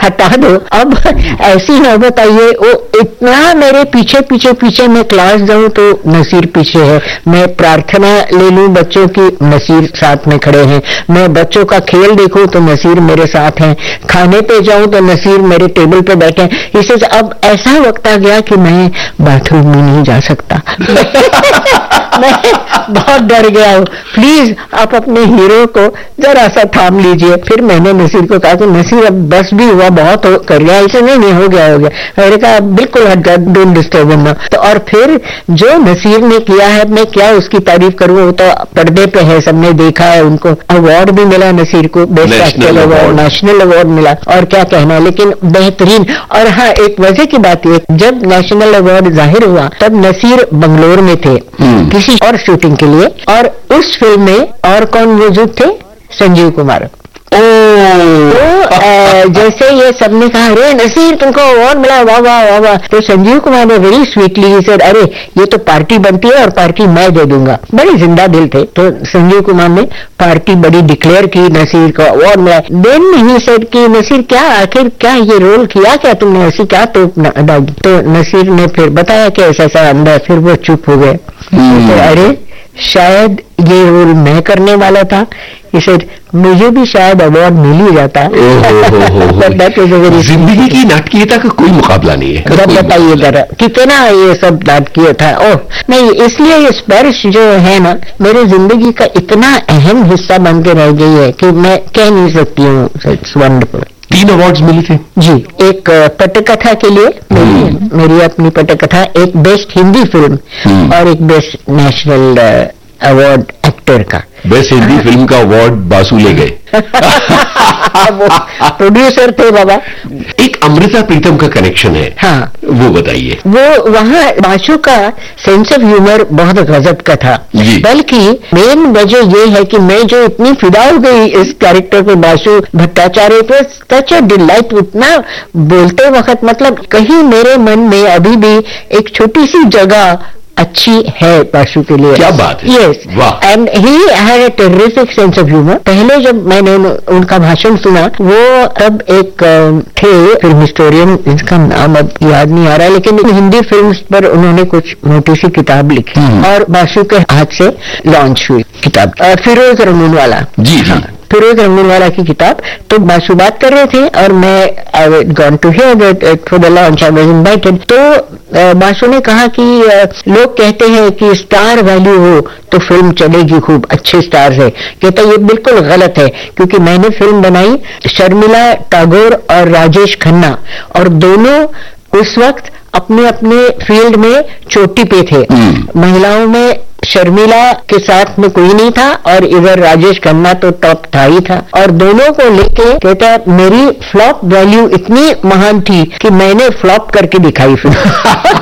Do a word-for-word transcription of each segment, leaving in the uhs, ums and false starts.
हटा दो। अब ऐसी नौबत आई है, वो इतना मेरे पीछे पीछे पीछे, मैं क्लास जाऊं तो नसीर पीछे है, मैं प्रार्थना ले लूं बच्चों की, नसीर साथ में खड़े हैं, मैं बच्चों का खेल देखूं तो नसीर मेरे साथ हैं, खाने पे जाऊं तो नसीर मेरे टेबल पे बैठे हैं। इससे अब ऐसा वक्त आ गया कि मैं बाथरूम में नहीं जा सकता। मैं बहुत डर गया हूँ, प्लीज आप अपने हीरो को जरा सा थाम लीजिए। फिर मैंने नसीर को कहा कि नसीर अब बस भी हुआ, बहुत हो कर गया, इसे नहीं नहीं हो गया हो गया। मैंने कहा बिल्कुल हट जा, डोंट डिस्टर्ब ना। तो और फिर जो नसीर ने किया है, मैं क्या उसकी तारीफ करूँ, वो तो पर्दे पे है, सबने देखा है, उनको अवार्ड भी मिला नसीर को, best actor award, national award मिला, और क्या कहना, लेकिन बेहतरीन। और हाँ, एक वजह की बात है, जब नेशनल अवार्ड जाहिर हुआ तब नसीर बंगलोर में थे किसी और शूटिंग के लिए, और उस फिल्म में और कौन मौजूद थे, संजीव कुमार। तो जैसे ये सबने कहा अरे नसीर तुमको अवार्ड मिला, वाह वाह वाह वाह, तो संजीव कुमार ने वेरी स्वीटली सेड अरे ये तो पार्टी बनती है और पार्टी मैं दे दूंगा। बड़े जिंदा दिल थे। तो संजीव कुमार ने पार्टी बड़ी डिक्लेयर की, नसीर को अवार्ड मिला। देन ही सेड कि नसीर क्या आखिर क्या ये रोल किया, क्या तुमने ऐसी क्या तो दागी। तो नसीर ने फिर बताया कि ऐसा ऐसा अंदर, फिर वो चुप हो गए। तो अरे शायद ये रोल मैं करने वाला था, इसे मुझे भी शायद अवार्ड मिल ही जाता। जिंदगी की नाटकीयता का कोई मुकाबला नहीं है। जब बताइए जरा कितना ये सब नाटकीय था। ओह नहीं, इसलिए ये स्पर्श जो है ना मेरे जिंदगी का इतना अहम हिस्सा बन के रह गई है कि मैं कह नहीं सकती हूँ। It's wonderful. तीन अवार्ड्स मिले थे जी, एक पटकथा के लिए मेरी, मेरी अपनी पटकथा, एक बेस्ट हिंदी फिल्म और एक बेस्ट नेशनल अवार्ड एक्टर का। बेस्ट हिंदी फिल्म का अवार्ड बासु ले गए। प्रोड्यूसर थे बाबा। एक अमृता प्रीतम का कनेक्शन है, हाँ, वो बताइए। वो वहाँ बासु का सेंस ऑफ ह्यूमर बहुत गजब का था। बल्कि मेन वजह ये है कि मैं जो इतनी फिदा हो गई इस कैरेक्टर पे, बासु भट्टाचार्य पे, सच ए डिलाइट। उतना बोलते वक्त मतलब कहीं मेरे मन में अभी भी एक छोटी सी जगह अच्छी है बासु के लिए। क्या बात है। Yes, and he had a terrific sense of humour. पहले जब मैंने उनका भाषण सुना, वो तब एक थे फिल्म हिस्टोरियन, जिसका नाम अब याद नहीं आ रहा है, लेकिन हिंदी फिल्म्स पर उन्होंने कुछ मोटी सी किताब लिखी और बासु के हाथ से लॉन्च हुई किताब, फिरोज रंगूनवाला। जी हाँ, फिरोज रंगूनवाला की किताब। तो बासु बात कर रहे थे और मैं I gone to here that for the launch, I was invited. तो बासु ने कहा कि लोग कहते हैं कि स्टार वैल्यू हो तो फिल्म चलेगी खूब, अच्छे स्टार्स है। कहता ये बिल्कुल गलत है, क्योंकि मैंने फिल्म बनाई शर्मिला टैगोर और राजेश खन्ना, और दोनों उस वक्त अपने अपने फील्ड में चोटी पे थे। महिलाओं में शर्मिला के साथ में कोई नहीं था और इधर राजेश खन्ना तो टॉप था ही था, और दोनों को लेके कहता मेरी फ्लॉप वैल्यू इतनी महान थी कि मैंने फ्लॉप करके दिखाई फिल्म।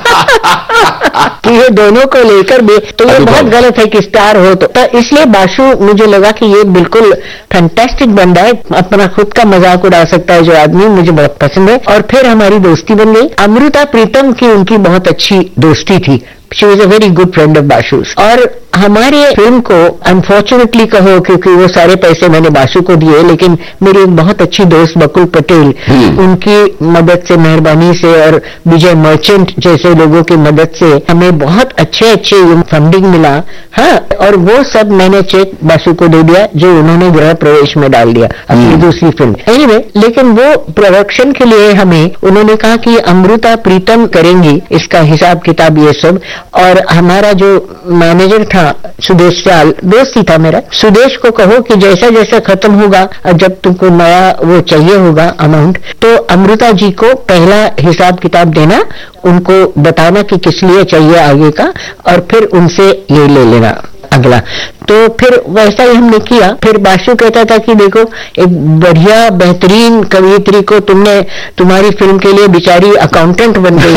कि ये दोनों को लेकर भी तो ये बहुत गलत है कि स्टार हो तो, तो इसलिए बासु मुझे लगा कि ये बिल्कुल फैंटास्टिक बंदा है, अपना खुद का मजाक उड़ा सकता है जो आदमी, मुझे बहुत पसंद है। और फिर हमारी दोस्ती बन गई। अमृता प्रीतम की उनकी बहुत अच्छी दोस्ती थी। She was a very good friend of बासु's। और हमारे फिल्म को अनफॉर्चुनेटली कहो, क्योंकि वो सारे पैसे मैंने बासु को दिए, लेकिन मेरी एक बहुत अच्छी दोस्त बकुल पटेल, उनकी मदद से, मेहरबानी से, और विजय मर्चेंट जैसे लोगों की मदद से हमें बहुत अच्छे अच्छे फंडिंग मिला। हाँ, और वो सब मैंने चेक बासु को दे दिया, जो उन्होंने गृह प्रवेश में डाल दिया अपनी दूसरी फिल्म। एनीवे, लेकिन वो प्रोडक्शन के लिए हमें उन्होंने कहा कि अमृता प्रीतम करेंगी इसका हिसाब किताब ये सब। और हमारा जो मैनेजर था सुदेश चाल, दोस्त ही था मेरा, सुदेश को कहो कि जैसा जैसा खत्म होगा, जब तुमको नया वो चाहिए होगा अमाउंट, तो अमृता जी को पहला हिसाब किताब देना, उनको बताना कि किस लिए चाहिए आगे का, और फिर उनसे ये ले लेना अगला। तो फिर वैसा ही हमने किया। फिर बासु कहता था कि देखो एक बढ़िया बेहतरीन कवियत्री को तुमने, तुम्हारी फिल्म के लिए बेचारी अकाउंटेंट बन गई।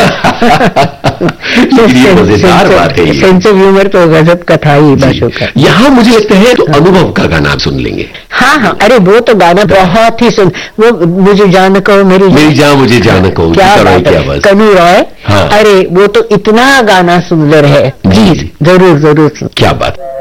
सेंस ऑफ ह्यूमर तो गजब का था ही बासु का। यहाँ मुझे लगता है तो अनुभव का गाना सुन लेंगे। हाँ हाँ, अरे वो तो गाना बहुत ही सुन, वो मुझे जान कहो मेरी मेरी जान मुझे जान कहो, क्या कनू रॉय। हाँ। अरे वो तो इतना गाना सुंदर है। जी जरूर जरूर, क्या बात।